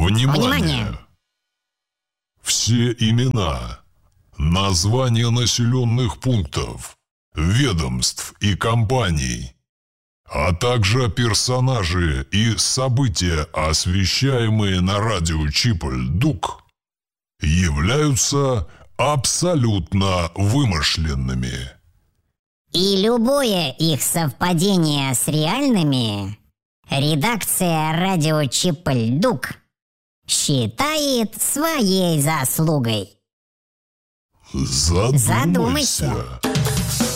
Внимание! Все имена, названия населенных пунктов, ведомств и компаний, а также персонажи и события, освещаемые на радио Чиполь-Дук, являются абсолютно вымышленными. И любое их совпадение с реальными редакция радио Чиполь-Дук считает своей заслугой. Задумайся.